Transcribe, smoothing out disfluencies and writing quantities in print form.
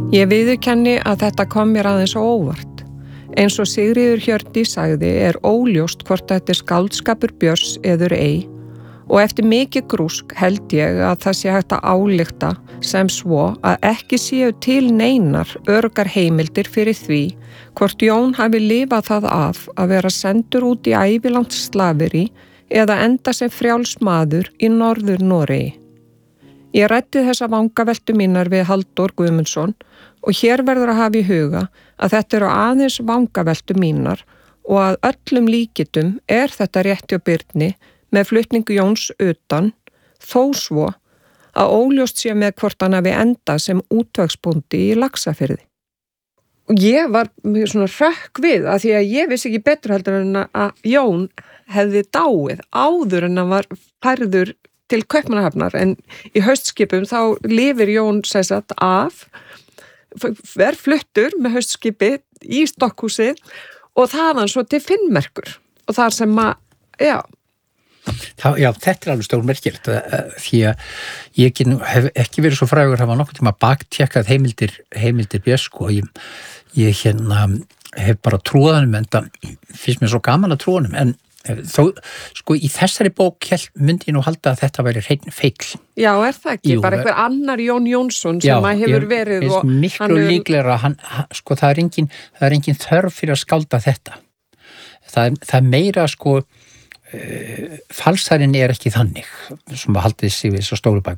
Ég viðurkenni að þetta kom mér aðeins á óvart. Eins og Sigríður Hjördís sagði óljóst hvort þetta skáldskapur Björns eður ei og eftir mikið grúsk held ég að það sé hægt að álykta sem svo að ekki séu til neinar öruggar heimildir fyrir því hvort Jón hafi lifað það af að vera sendur út í ævilangt slaveri eða enda sem frjáls maður í Norður Noregi. Ég ræddi þessa vangaveltu mínar við Halldór Guðmundsson og hér verður að hafa í huga að þetta eru aðeins vangaveltu mínar og að öllum líkitum þetta rétt hjá Birni með flutningu Jóns utan, þó svo að óljóst sé með hvort hann hafi endað sem útvegsbóndi í Laxafirði. Og ég var mjög svona hrökk við að því að ég vissi ekki betur heldur en að Jón hefði dáið áður en hann var færður til Kaupmannahafnar en í haustskipum þá lifir Jón sessat af, fluttur með haustskipi í Stokkhúsið og þaðan svo til Finnmerkur og þar sem já, þetta alveg stórmerkilegt því að ég hef ekki verið svo frægur að hafa nokkuð tíma baktjekkað heimildir Björns og ég hef bara trúðanum en það finnst mér svo gaman að trúðanum en þó, sko, í þessari bók myndi ég nú halda að þetta væri hreinn feill. Já, það ekki? Jú, bara einhver annar Jón Jónsson sem hefur verið og miklu líklegra, sko, það er engin þörf fyrir að skálda þetta. Það er meira, sko, falsarinn ekki þannig, sem að haldið sig við svo stóru bækur.